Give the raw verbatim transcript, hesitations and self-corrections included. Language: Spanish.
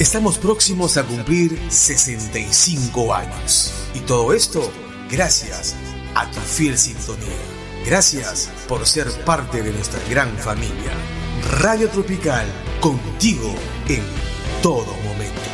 Estamos próximos a cumplir sesenta y cinco años. Y todo esto gracias a tu fiel sintonía. Gracias por ser parte de nuestra gran familia. Radio Tropical, contigo en todo momento.